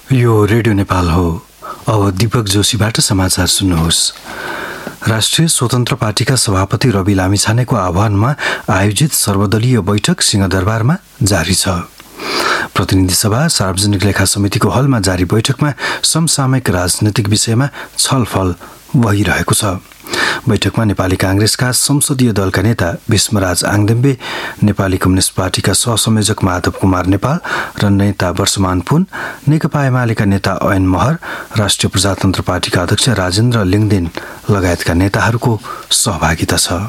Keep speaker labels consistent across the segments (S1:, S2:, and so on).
S1: यो रेडियो नेपाल हो। अब दीपक जोशीबाट समाचार सुन्नुहोस्। राष्ट्रिय स्वतन्त्र पार्टीका सभापति रवि लामिछानेको आह्वानमा आयोजित सर्वदलीय बैठक सिंहदरबारमा जारी छ। प्रतिनिधि सभा सार्वजनिक लेखा समितिको हलमा जारी बैठकमा समसामयिक राजनैतिक विषयमा छलफल भइरहेको छ। बैठकमा नेपाली कांग्रेसका संसदीय दलका नेता भीष्मराज आङदेम्बे, नेपाली कम्युनिस्ट पार्टीका सहसंयोजक माधव कुमार नेपाल र नेता वर्षमान पुन, नेकपा एमालेका नेता ऐन महर, राष्ट्रिय प्रजातन्त्र पार्टीका अध्यक्ष राजेन्द्र लिङदेन लगायतका नेताहरूको सहभागिता छ।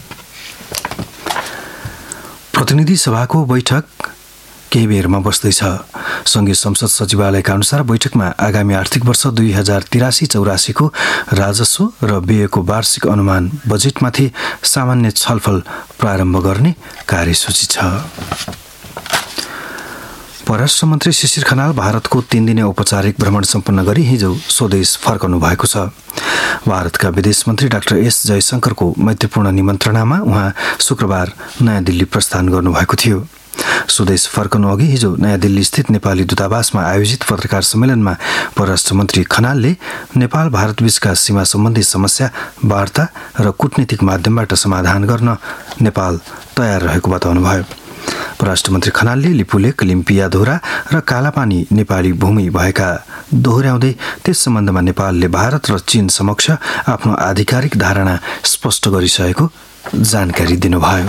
S1: प्रतिनिधि सभाको बैठक केही बेरमा बस्दैछ। संघीय संसद सचिवालयका अनुसार बैठकमा आगामी आर्थिक वर्ष 2083-84 को राजस्व र व्ययको वार्षिक अनुमान बजेटमाथि सामान्य छलफल प्रारम्भ गर्ने कार्यसूची छ। परराष्ट्र मन्त्री शिशिर खनाल भारतको 3 दिने औपचारिक भ्रमण सम्पन्न गरी हिजो स्वदेश फर्कनु भएको छ। भारतका विदेश मन्त्री डाक्टर एस जयशंकरको मैत्रीपूर्ण निमन्त्रणामा उहाँ शुक्रबार नयाँ दिल्ली प्रस्थान गर्नुभएको थियो। स्वदेश फर्कनु अघि हिजो नयाँ दिल्ली स्थित नेपाली दूतावासमा आयोजित पत्रकार सम्मेलनमा परराष्ट्र मन्त्री खनालले नेपाल भारत बीचका सीमा सम्बन्धी समस्या वार्ता र कूटनीतिक माध्यमबाट समाधान गर्न नेपाल तयार रहेको बताउनुभयो। परराष्ट्र मन्त्री खनालले लिपुलेक, लिम्पियाधोरा र कालापानी नेपाली भूमि भएका दोहोर्याउँदै त्यस सम्बन्धमा नेपालले भारत र चीन समक्ष आफ्नो आधिकारिक धारणा स्पष्ट गरिसकेको जानकारी दिनुभयो।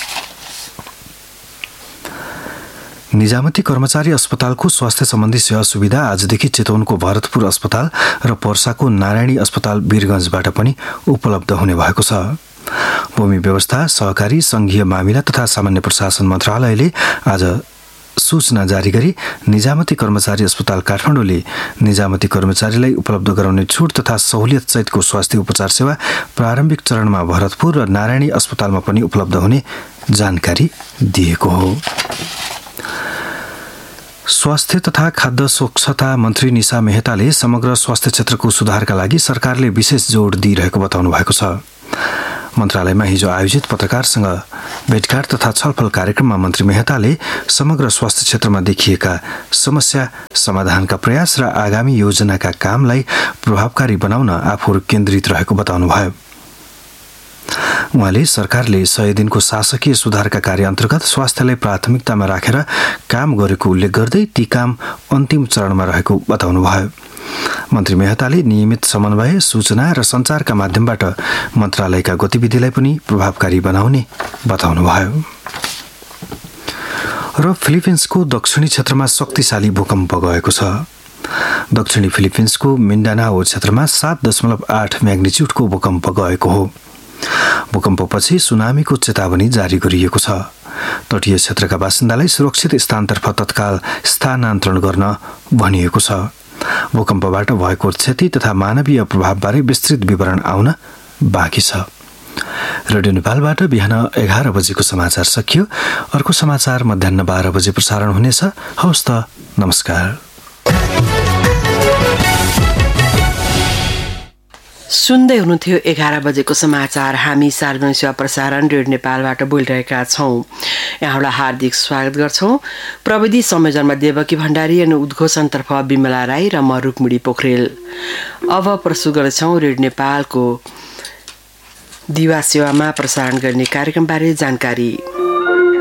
S1: निजामती कर्मचारी अस्पतालको स्वास्थ्य सम्बन्धी सेवा सुविधा आजदेखि चितवनको भरतपुर अस्पताल र पर्साको नारायणी अस्पताल वीरगञ्जबाट पनि उपलब्ध हुने भएको छ। भूमि व्यवस्था, सहकारी, संघीय मामिला तथा सामान्य प्रशासन मन्त्रालयले आज सूचना जारी गरी निजामती कर्मचारी अस्पताल काठमाडौँले निजामती कर्मचारीलाई उपलब्ध गराउने छुट तथा सहुलियत सहितको स्वास्थ्य उपचार सेवा प्रारम्भिक चरणमा भरतपुर र नारायणी अस्पतालमा पनि उपलब्ध हुने जानकारी दिएको हो। स्वास्थ्य तथा खाद्य स्वच्छता मन्त्री निशा मेहताले समग्र स्वास्थ्य क्षेत्रको सुधारका लागि सरकारले विशेष जोड दिइरहेको बताउनु भएको छ। मन्त्रालयमा हिजो आयोजित पत्रकारसँग भेटघाट तथा छलफल कार्यक्रममा मन्त्री मेहताले समग्र स्वास्थ्य क्षेत्रमा देखिएका समस्या समाधानका प्रयास र आगामी योजनाका कामलाई प्रभावकारी बनाउन आफूहरू केन्द्रित रहेको बताउनुभयो। उहाँले सरकारले 100 दिनको शासकीय सुधारका कार्य अन्तर्गत स्वास्थ्यलाई प्राथमिकतामा राखेर काम गरेको उल्लेख गर्दै ती काम अन्तिम चरणमा रहेको बताउनुभयो। मन्त्री मेहताले नियमित समन्वय, सूचना र सञ्चारका माध्यमबाट मन्त्रालयका गतिविधिलाई पनि प्रभावकारी बनाउने बताउनुभयो। र फिलिपिन्सको दक्षिणी क्षेत्रमा शक्तिशाली भूकम्प गएको छ। दक्षिणी फिलिपिन्सको मिन्डानाओ क्षेत्रमा 7.8 म्याग्निच्युडको भूकम्प गएको हो। भूकम्पपछि सुनामीको चेतावनी जारी गरिएको छ। तटीय क्षेत्रका बासिन्दालाई सुरक्षित स्थानतर्फ तत्काल स्थानान्तरण गर्न भनिएको छ। भूकम्पबाट भएको क्षति तथा मानवीय प्रभावबारे विस्तृत विवरण आउन बाँकी छ। रेडियो नेपालबाट बिहान 11 बजेको समाचार सकियो। अर्को समाचार मध्याह्न 12 बजे प्रसारण हुनेछ। हवस् त, नमस्कार।
S2: सुन्दै हुनुहुन्थ्यो 11 बजेको समाचार। हामी सार्वजनिक सेवा प्रसारण रेडियो नेपालबाट बोलिरहेका छौँ। यहाँलाई हार्दिक स्वागत गर्छौँ। प्रविधि संयोजनमा देवकी भण्डारी अनि उद्घोषणतर्फ विमला राई र म रुक्मिणी पोखरेल। अब प्रस्तुत गर्दैछौँ रेडियो नेपालको दिवा सेवामा प्रसारण गर्ने कार्यक्रमबारे जानकारी।